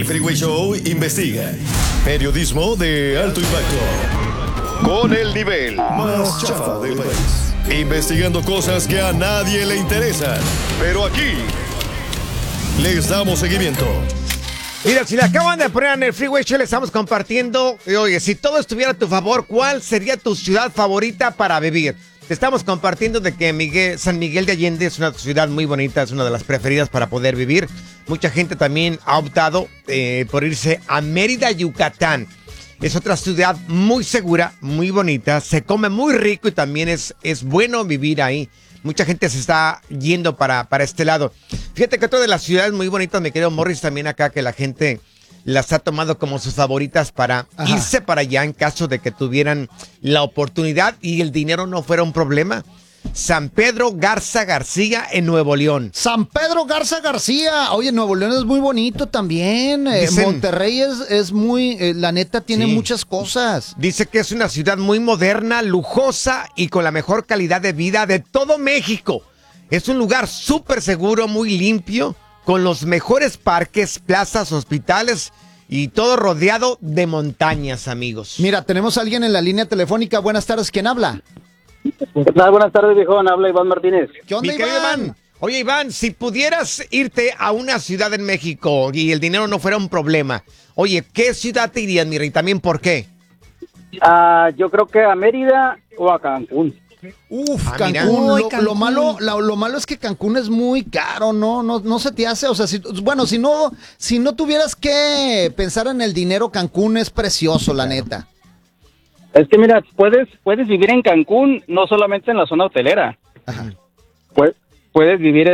El Freeway Show investiga. Periodismo de alto impacto. Con el nivel más chafa del país. Investigando cosas que a nadie le interesan. Pero aquí les damos seguimiento. Mira, si le acaban de poner en el Freeway Show, le estamos compartiendo. Oye, si todo estuviera a tu favor, ¿cuál sería tu ciudad favorita para vivir? Te estamos compartiendo de que San Miguel de Allende es una ciudad muy bonita, es una de las preferidas para poder vivir. Mucha gente también ha optado por irse a Mérida, Yucatán. Es otra ciudad muy segura, muy bonita, se come muy rico y también es bueno vivir ahí. Mucha gente se está yendo para este lado. Fíjate que otra de las ciudades muy bonitas, me querido Morris, también acá, que la gente las ha tomado como sus favoritas para irse para allá en caso de que tuvieran la oportunidad y el dinero no fuera un problema. San Pedro Garza García en Nuevo León. San Pedro Garza García. Oye, Nuevo León es muy bonito también. Monterrey es muy, la neta tiene muchas cosas. Dice que es una ciudad muy moderna, lujosa y con la mejor calidad de vida de todo México. Es un lugar súper seguro, muy limpio, con los mejores parques, plazas, hospitales y todo rodeado de montañas, amigos. Mira, tenemos a alguien en la línea telefónica. Buenas tardes, ¿quién habla? ¿Qué tal? Buenas tardes, viejón. Habla Iván Martínez. ¿Qué onda, Mi querido Iván? Oye, Iván, si pudieras irte a una ciudad en México y el dinero no fuera un problema, oye, ¿qué ciudad te irías, mi rey? También, ¿por qué? Yo creo que a Mérida o a Cancún. Cancún. Cancún. Lo malo es que Cancún es muy caro, no se te hace, o sea, si no tuvieras que pensar en el dinero, Cancún es precioso, la neta. Es que mira, puedes vivir en Cancún, no solamente en la zona hotelera. Ajá. Puedes vivir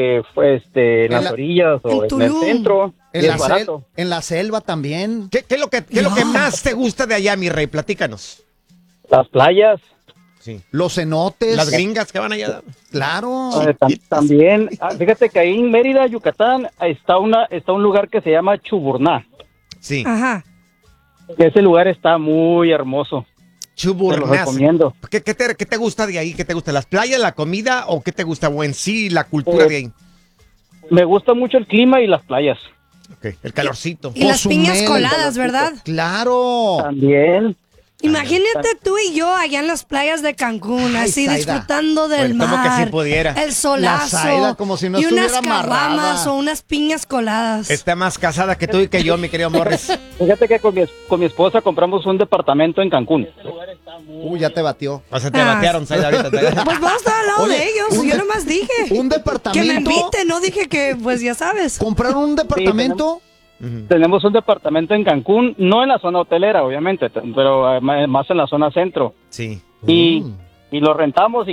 en las orillas o en el centro. En la selva también. ¿Qué es lo que más te gusta de allá, mi rey? Platícanos. Las playas. Sí. Los cenotes. Las gringas que van allá. Claro. También, fíjate que ahí en Mérida, Yucatán, está un lugar que se llama Chuburná. Sí. Ajá. Ese lugar está muy hermoso. Chuburná. Te lo recomiendo. ¿Qué te gusta de ahí? ¿Qué te gusta? ¿Las playas, la comida o qué te gusta? O en sí, la cultura de ahí. Me gusta mucho el clima y las playas. Okay. El calorcito. Y las piñas coladas, ¿verdad? Claro. También. Imagínate tú y yo allá en las playas de Cancún, Ay, así Zaida. disfrutando del Bueno, como que mar, si pudiera. el La solazo, Zaida como si no y unas estuviera amarrada. caguamas o unas piñas coladas. Está más casada que tú y que yo, mi querido Morris. Fíjate que con mi esposa compramos un departamento en Cancún. Ya te batió. O sea, te batearon, Zaida, ahorita. Pues vamos a estar al lado Oye, de ellos, yo nomás dije. Un Que departamento. me inviten, no dije que, pues ya sabes. ¿Compraron un departamento? Tenemos un departamento en Cancún, no en la zona hotelera, obviamente, pero más en la zona centro. Sí. Y lo rentamos